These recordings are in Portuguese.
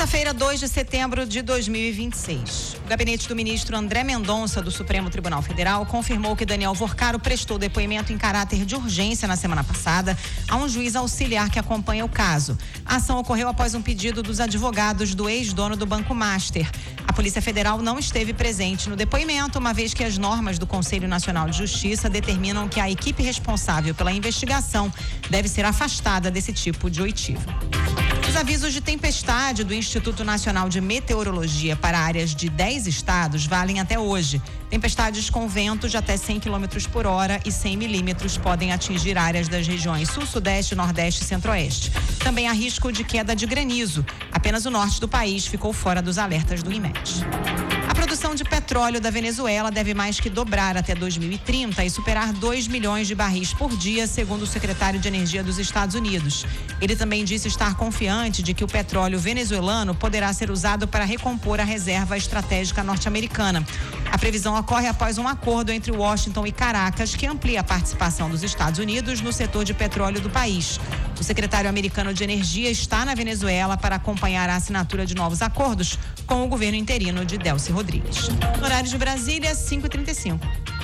Quarta-feira, 2 de setembro de 2026. O gabinete do ministro André Mendonça, do Supremo Tribunal Federal, confirmou que Daniel Vorcaro prestou depoimento em caráter de urgência na semana passada a um juiz auxiliar que acompanha o caso. A ação ocorreu após um pedido dos advogados do ex-dono do Banco Master. A Polícia Federal não esteve presente no depoimento, uma vez que as normas do Conselho Nacional de Justiça determinam que a equipe responsável pela investigação deve ser afastada desse tipo de oitiva. Os avisos de tempestade do Instituto Nacional de Meteorologia para áreas de 10 estados valem até hoje. Tempestades com ventos de até 100 km por hora e 100 milímetros podem atingir áreas das regiões sul, sudeste, nordeste e centro-oeste. Também há risco de queda de granizo. Apenas o norte do país ficou fora dos alertas do INMET. A produção de petróleo da Venezuela deve mais que dobrar até 2030 e superar 2 milhões de barris por dia, segundo o secretário de Energia dos Estados Unidos. Ele também disse estar confiante de que o petróleo venezuelano poderá ser usado para recompor a reserva estratégica norte-americana. A previsão ocorre após um acordo entre Washington e Caracas que amplia a participação dos Estados Unidos no setor de petróleo do país. O secretário americano de Energia está na Venezuela para acompanhar a assinatura de novos acordos com o governo interino de Delcy Rodrigues. No horário de Brasília, 5h35.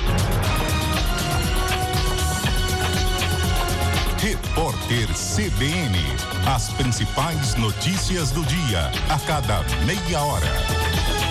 Repórter CBN. As principais notícias do dia, a cada meia hora.